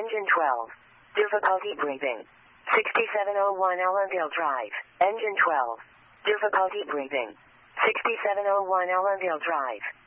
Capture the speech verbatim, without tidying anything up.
Engine twelve. Difficulty breathing. sixty-seven oh one Ellendale Drive. Engine twelve. Difficulty breathing. sixty-seven oh one Ellendale Drive.